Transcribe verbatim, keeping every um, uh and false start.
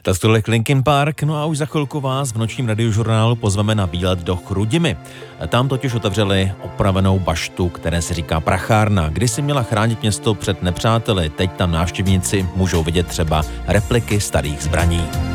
Tak tohle Linkin Park, no a už za chvilku vás v nočním radiožurnálu pozveme na výlet do Chrudimi. Tam totiž otevřeli opravenou baštu, které se říká prachárna, kdy si měla chránit město před nepřáteli. Teď tam návštěvníci můžou vidět třeba repliky starých zbraní.